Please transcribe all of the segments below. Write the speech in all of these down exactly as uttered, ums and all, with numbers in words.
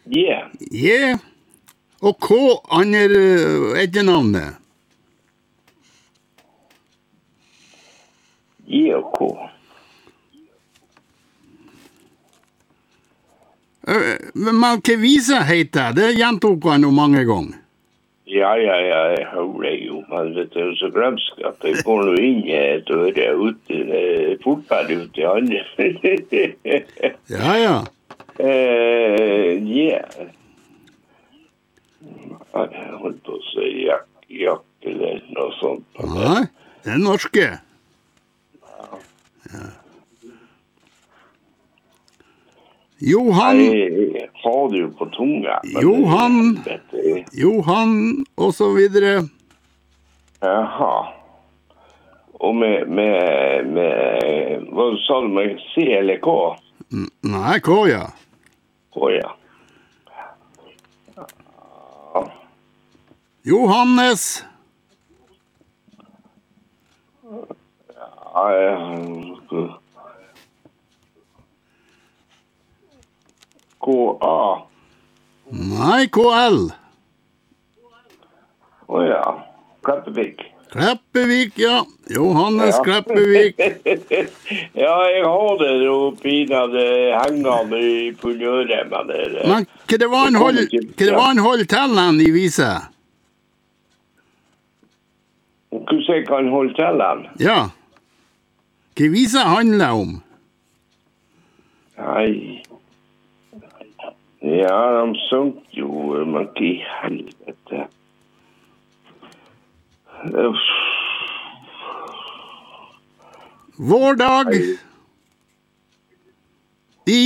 Yeah. Yeah. Og hva andre etternavnet? Yeah og K. Men hva visa heter det? Det gjentok han jo mange ganger. Ja, ja, ja, jeg hører det jo. Men vet du, så glemsk at jeg går nå inn i et øre ute, fortbær ut i andre. Ja, ja. Uh, yeah. Jeg holdt på å si jak, jak eller noe sånt. Nei, det er norske. Ja. Johan. Jeg har det jo på tunga. Johan. Johan, og så videre. Jaha. Og med, med, med, hva sa du, med C eller K? Nei, K, ja. K, ja. Johannes. Ja, ja. K A. Nei, K L. Åja, Kleppevik. Kleppevik, ja. Johannes Ja. Kleppevik. Ja, jeg har det jo pinade hengende i puljøret, men det er... Men hva det var han hold, hva det var han hold til han i vise? Hvordan kan holde til han? Ja. Hva vise handler om? Nei... Ja, de sønk jo, men ikke i helvete. Uff. Vår dag i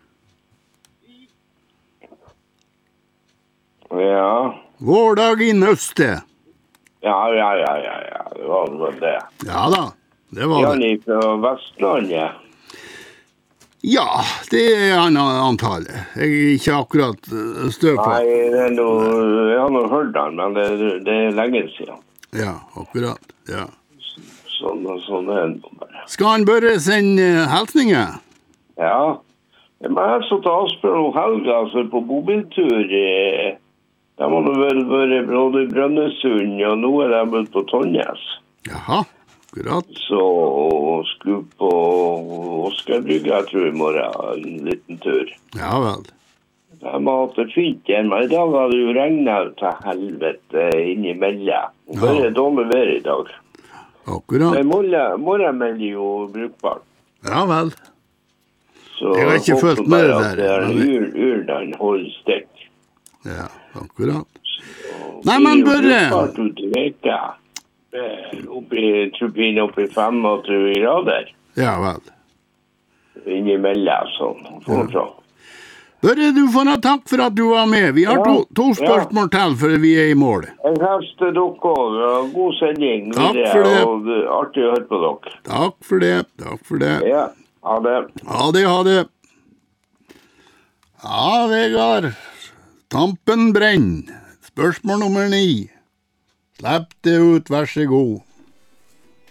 Ja. Vår dag i nøstet. Ja, ja, ja, ja, ja, det var vel det. Ja da, det var det. Jan fra Vestlandet. Ja, det er han antallet. Jeg er ikke akkurat støv på. Nei, det er noe, jeg har nå hørt han, men det, det er lenge siden. Ja, akkurat, ja. Sånn, sånn er det bare. Skal han bare sende helsninger? Ja, men jeg så til Asper og Helga, altså på mobiltur. De har nå vel vært både i Brønnøysund, og nå er de ute på Tonnes. Jaha, akkurat. Så skulle på Oskarbrygga, jeg tror i morgen, en liten tur. Ja vel. De har hatt det fint igjen, men i dag har det jo regnet til helvete innimellom. Bare ja. Dårlig vær i dag. Akkurat. Men morgen, morgen melder jo brukbart. Ja vel. Så jeg har ikke følt med det der. Det er en ur, urdan holder stekk. Ja, akkurat. Nei, men bare... Det er jo brukbart ut i veka. Oppi, turbin oppi femogtjue grader. Ja vel. Innimellom sånn. Fortsatt. Børre, du får ha takk for at du var med. Vi har Ja, to, to spørsmål ja. til for vi er i mål. Jeg helst dere også. God sending. Takk videre, for det. Og det er artig å høre på dere. Takk for det. Takk for det. Ja, ha det. Ha det, ha det. Ja, Vegard. Tampen brenner. Spørsmål nummer ni. Slipp det ut, vær så god.